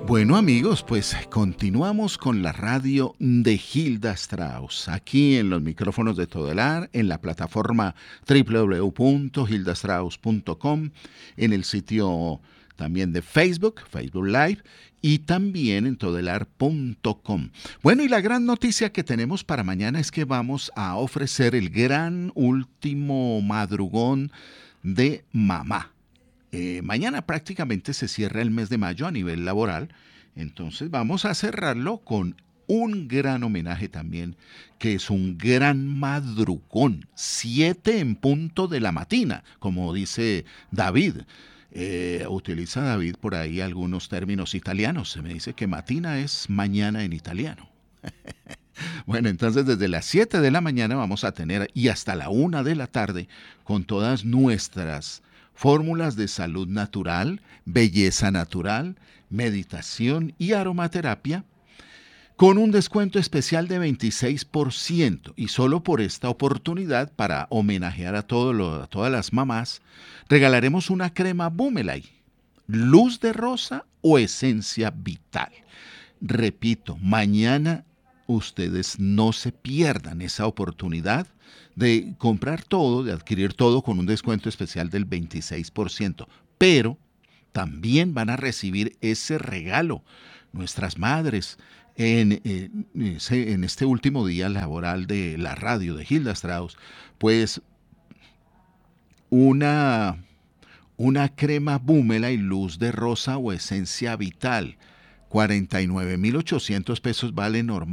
Bueno amigos, pues continuamos con la radio de Hilda Strauss, aquí en los micrófonos de Todelar, en la plataforma www.hildastrauss.com, en el sitio también de Facebook Live, y también en todelar.com. Bueno, y la gran noticia que tenemos para mañana es que vamos a ofrecer el gran último madrugón de mamá. Mañana prácticamente se cierra el mes de mayo a nivel laboral, entonces vamos a cerrarlo con un gran homenaje también, que es un gran madrugón, 7 en punto de la matina, como dice David. Utiliza David por ahí algunos términos italianos, se me dice que matina es mañana en italiano. Bueno, entonces desde las 7 de la mañana vamos a tener y hasta la 1 de la tarde con todas nuestras fórmulas de salud natural, belleza natural, meditación y aromaterapia con un descuento especial de 26%. Y solo por esta oportunidad, para homenajear a todas las mamás, regalaremos una crema Boomelay, luz de rosa o esencia vital. Repito, mañana ustedes no se pierdan esa oportunidad de comprar todo, de adquirir todo con un descuento especial del 26%. Pero también van a recibir ese regalo nuestras madres en este último día laboral de la radio de Hilda Strauss, pues una, una crema Búmela y luz de rosa o esencia vital. 49.800 pesos vale normal.